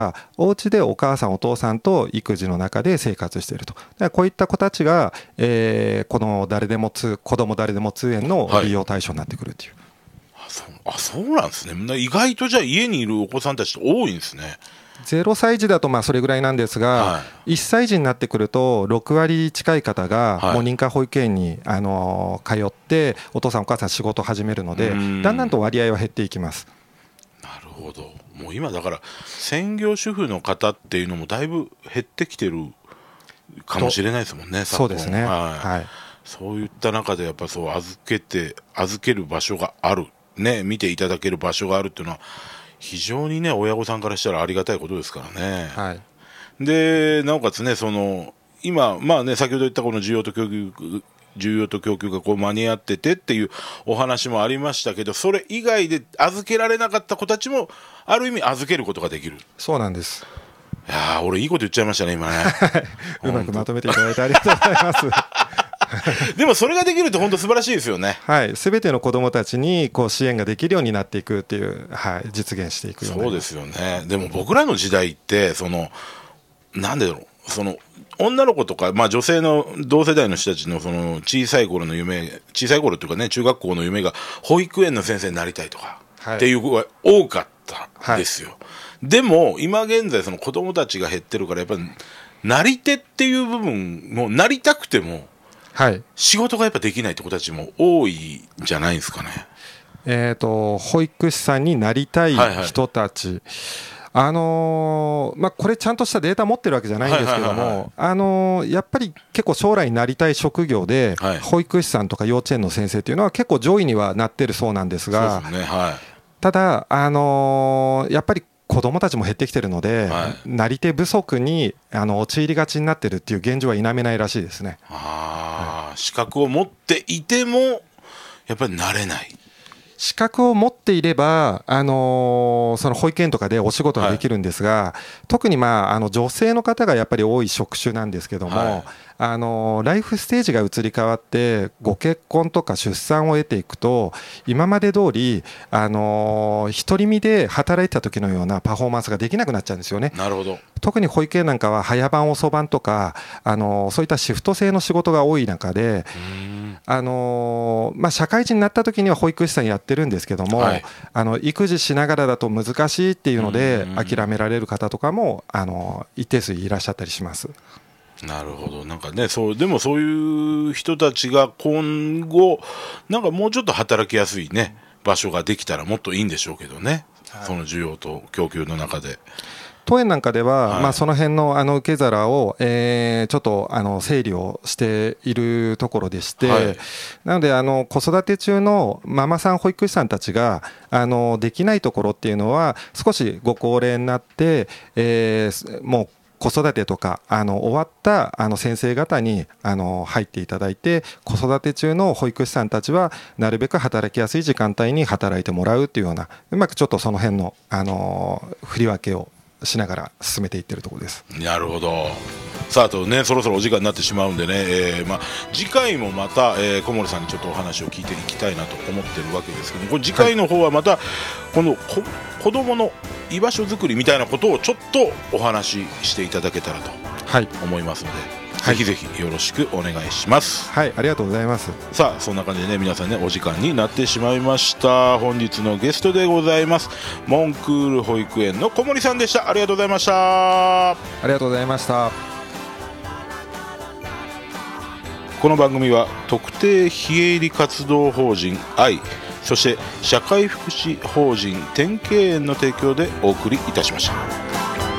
お家でお母さんお父さんと育児の中で生活していると。だからこういった子たちが、この子ども誰でも通園の利用対象になってくるという、 そうなんですね。意外とじゃあ家にいるお子さんたちって多いんですね。 0歳児だとまあそれぐらいなんですが、1歳児になってくると6割近い方がもう認可保育園に通ってお父さんお母さん仕事を始めるので、だんだんと割合は減っていきます。 なるほど。もう今だから専業主婦の方っていうのもだいぶ減ってきてるかもしれないですもんね。 そうですね、 そういった中でやっぱそう預ける場所があるね、見ていただける場所があるっていうのは非常にね、親御さんからしたらありがたいことですからね。でなおかつね、今まあね、先ほど言ったこの需要と供給がこう間に合っててっていうお話もありましたけど、それ以外で預けられなかった子たちもある意味預けることができる。 そうなんです。 いや俺いいこと言っちゃいましたね今ねうまくまとめていただいてありがとうございますでもそれができるって本当素晴らしいですよね。 すべての子どもたちにこう支援ができるようになっていくっていう、実現していくような。 そうですよね。でも僕らの時代ってなんでだろう、女の子とか、まあ、女性の同世代の人たちの小さい頃の夢、小さい頃というかね、中学校の夢が保育園の先生になりたいとか、っていう子が多かったんですよ。でも今現在子どもたちが減ってるから、やっぱりなり手っていう部分もなりたくても仕事がやっぱできないって子たちも多いんじゃないですかね。 保育士さんになりたい人たち、これちゃんとしたデータ持ってるわけじゃないんですけども、やっぱり結構将来になりたい職業で、保育士さんとか幼稚園の先生というのは結構上位にはなってるそうなんですが、ただ、やっぱり子どもたちも減ってきてるので、なり手不足に陥りがちになってるっていう現状は否めないらしいですね。 資格を持っていてもやっぱりなれない。 資格を持っていれば、その保育園とかでお仕事ができるんですが、特に女性の方がやっぱり多い職種なんですけども、ライフステージが移り変わってご結婚とか出産を得ていくと、今まで通り独り身で働いてた時のようなパフォーマンスができなくなっちゃうんですよね。 なるほど。 特に保育園なんかは早番遅番とかそういったシフト制の仕事が多い中で、社会人になった時には保育士さんやってるんですけども、育児しながらだと難しいっていうので諦められる方とかも一定数いらっしゃったりします。 なるほど。なんかね、でもそういう人たちが今後なんかもうちょっと働きやすいね場所ができたらもっといいんでしょうけどね、その需要と供給の中で。 当園なんかでは、その辺の受け皿を、ちょっと整理をしているところでして、なので子育て中のママさん保育士さんたちができないところっていうのは少しご高齢になって、もう子育てとか終わった先生方に入っていただいて、子育て中の保育士さんたちはなるべく働きやすい時間帯に働いてもらうっていうような、うまくちょっとその辺の振り分けをしながら進めていってるところです。 なるほど。さあとね、そろそろお時間になってしまうんでね、次回もまた、小森さんにちょっとお話を聞いていきたいなと思ってるわけですけど、これ次回の方はまたこの子どもの居場所づくりみたいなことをちょっとお話ししていただけたらと思いますので、ぜひぜひよろしくお願いします。 ありがとうございます。 さあそんな感じでね、皆さんね、お時間になってしまいました。本日のゲストでございます、モンクール保育園の小森さんでした。ありがとうございました。 ありがとうございました。 この番組は特定非営利活動法人愛、そして社会福祉法人天慶園の提供でお送りいたしました。